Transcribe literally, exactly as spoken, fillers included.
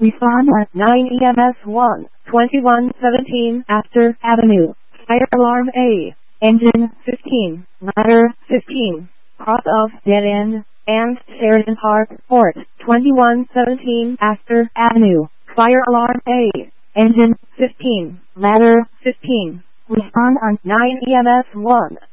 Respond on nine E M S one, twenty-one seventeen Astor Avenue. Fire alarm A. Engine fifteen. Ladder fifteen. Cross of Dead End and Sheridan Park, Port, twenty-one seventeen Astor Avenue. Fire alarm A. Engine fifteen. Ladder fifteen. Respond on nine E M S one.